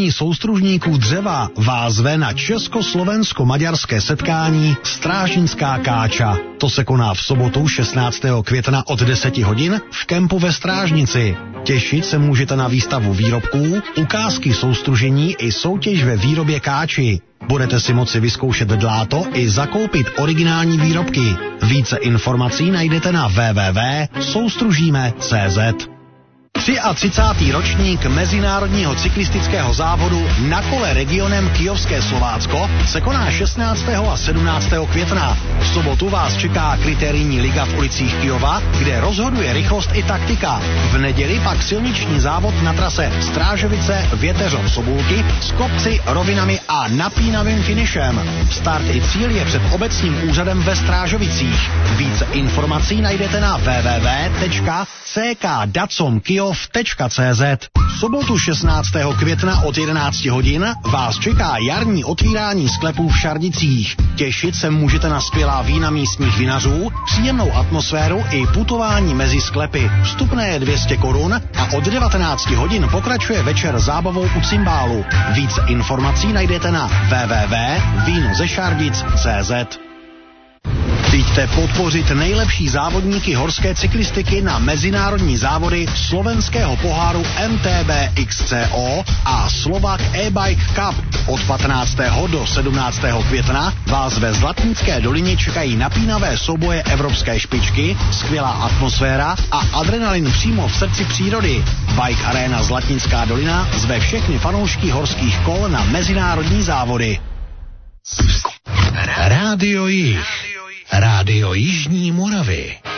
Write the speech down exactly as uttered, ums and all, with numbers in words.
Sdružení soustružníků dřeva vás zve na československo-maďarské setkání Strážnická káča. To se koná v sobotu šestnáctého května od deseti hodin v kempu ve Strážnici. Těšit se můžete na výstavu výrobků, ukázky soustružení i soutěž ve výrobě káči. Budete si moci vyzkoušet dláto i zakoupit originální výrobky. Více informací najdete na w w w tečka soustružíme tečka c z. třicátý třetí ročník mezinárodního cyklistického závodu na kole regionem Kyjovské Slovácko se koná šestnáctého a sedmnáctého května. V sobotu vás čeká kritérií liga v ulicích Kyjova, kde rozhoduje rychlost i taktika. V neděli pak silniční závod na trase Strážovice, Věteřov, Sobůlky s kopci, rovinami a napínavým finišem. Start i cíl je před obecním úřadem ve Strážovicích. Více informací najdete na w w w tečka c k dacom kyjov tečka c z. V sobotu šestnáctého května od jedenácti hodin vás čeká jarní otvírání sklepů v Šardicích. Těšit se můžete na skvělá vína místních vinařů, příjemnou atmosféru i putování mezi sklepy. Vstupné je dvě stě korun a od devatenácti hodin pokračuje večer zábavou u cymbálu. Více informací najdete na w w w tečka víno ze šardic tečka c z. Přijďte podpořit nejlepší závodníky horské cyklistiky na mezinárodní závody slovenského poháru M T B X C O a Slovak E-Bike Cup. Od patnáctého do sedmnáctého května vás ve Zlatnické dolině čekají napínavé souboje evropské špičky, skvělá atmosféra a adrenalin přímo v srdci přírody. Bike Arena Zlatnická dolina zve všechny fanoušky horských kol na mezinárodní závody. Rádio Jih. Rádio Jižní Moravy.